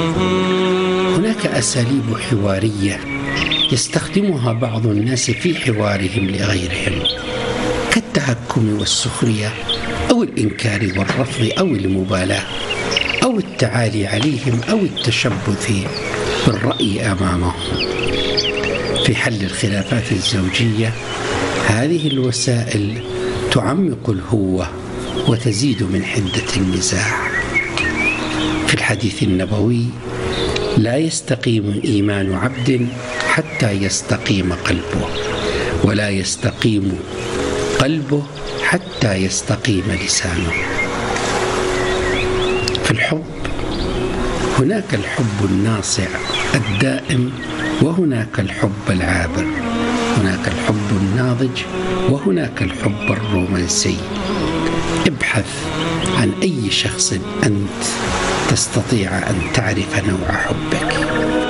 هناك أساليب حوارية يستخدمها بعض الناس في حوارهم لغيرهم، كالتهكم والسخرية أو الإنكار والرفض أو المبالاة أو التعالي عليهم أو التشبث بالرأي أمامهم. في حل الخلافات الزوجية هذه الوسائل تعمق الهوة وتزيد من حدة النزاع. في الحديث النبوي: لا يستقيم إيمان عبد حتى يستقيم قلبه، ولا يستقيم قلبه حتى يستقيم لسانه. في الحب هناك الحب الناصع الدائم، وهناك الحب العابر، هناك الحب الناضج، وهناك الحب الرومانسي. ابحث عن أي شخص أنت تستطيع أن تعرف نوع حبك.